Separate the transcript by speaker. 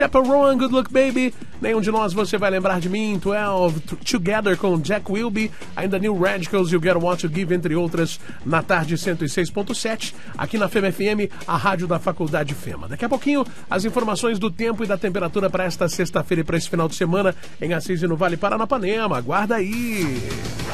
Speaker 1: Chaperone, Good Luck Baby, Nenhum de Nós Você Vai Lembrar de Mim, 12, Together com Jack Wilby, ainda New Radicals, You Get What You Give, entre outras, na tarde 106.7, aqui na FEMA FM, a rádio da Faculdade FEMA. Daqui a pouquinho, as informações do tempo e da temperatura para esta sexta-feira e para esse final de semana em Assis e no Vale Paranapanema. Aguarda aí!